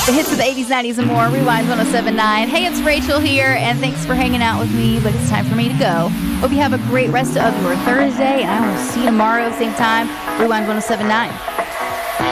The hits of the 80s, 90s, and more. Rewind 1079. Hey, it's Rachel here, and thanks for hanging out with me, but it's time for me to go. Hope you have a great rest of your Thursday, and I will see you tomorrow, same time. Rewind 1079.